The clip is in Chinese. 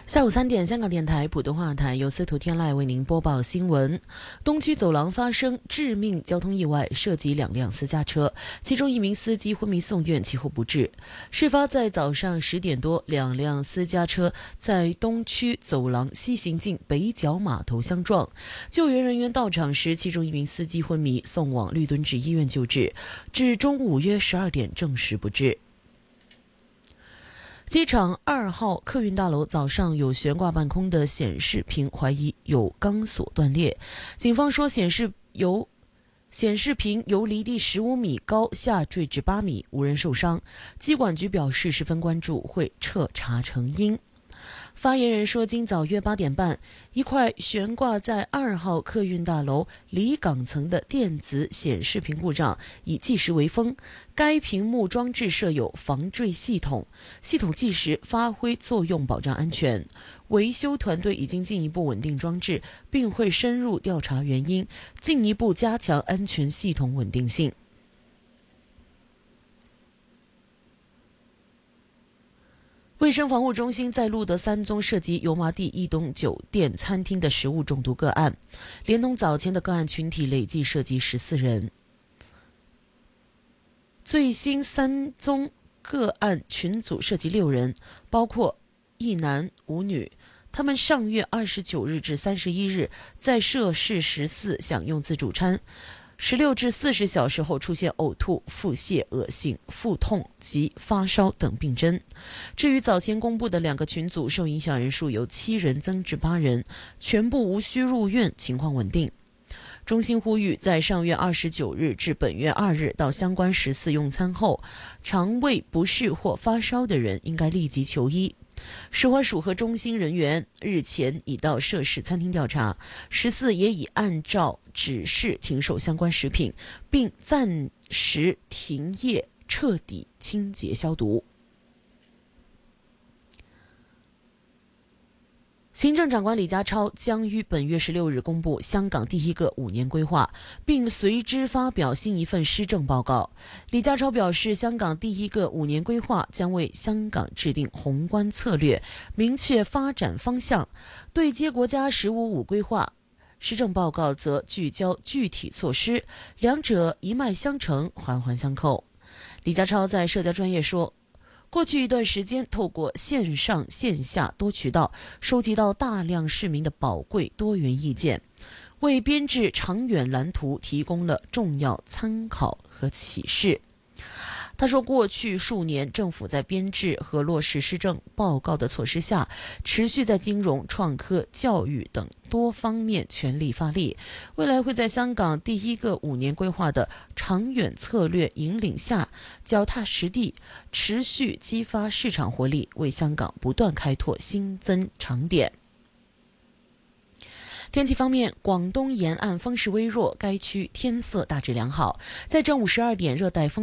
下午3点，香港电台普通话台由司徒天籁为您播报新闻。东区走廊发生致命交通意外，涉及2辆私家车，其中一名司机昏迷送院，其后不治。事发在早上10点多，2辆私家车在东区走廊西行进北角码头相撞。救援人员到场时，其中一名司机昏迷，送往律敦治医院救治，至中午约12点证实不治。机场2号客运大楼早上有悬挂半空的显示屏，怀疑有钢索断裂。警方说显示屏由离地15米高下坠至8米，无人受伤。机管局表示十分关注，会彻查成因。发言人说，今早约8点半，一块悬挂在2号客运大楼离港层的电子显示屏故障，以计时为风。该屏幕装置设有防坠系统，系统计时发挥作用，保障安全。维修团队已经进一步稳定装置，并会深入调查原因，进一步加强安全系统稳定性。卫生防护中心在路德3宗涉及油麻地一东酒店餐厅的食物中毒个案，连同早前的个案群体，累计涉及14人。最新3宗个案群组涉及6人，包括1男5女，他们上月29日至31日在涉事食肆享用自助餐。16至40小时后出现呕吐、腹泻、恶心、腹痛及发烧等病征。至于早前公布的2个群组，受影响人数由7人增至8人，全部无需入院，情况稳定。中心呼吁，在上月29日至本月2日到相关食肆用餐后，肠胃不适或发烧的人应该立即求医。食环署和中心人员日前已到涉事餐厅调查，食肆也已按照指示停售相关食品，并暂时停业，彻底清洁消毒。行政长官李家超将于本月16日公布香港第一个5年规划，并随之发表新一份施政报告。李家超表示，香港第一个5年规划将为香港制定宏观策略，明确发展方向，对接国家“15+5”规划。施政报告则聚焦具体措施，两者一脉相承，环环相扣。李家超在社交专页说，过去一段时间，透过线上线下多渠道收集到大量市民的宝贵多元意见，为编制长远蓝图提供了重要参考和启示。他说，过去数年，政府在编制和落实施政报告的措施下，持续在金融、创科、教育等多方面全力发力。未来会在香港第一个5年规划的长远策略引领下，脚踏实地，持续激发市场活力，为香港不断开拓新增长点。天气方面，广东沿岸风势微弱，该区天色大致良好。在正午12点，热带风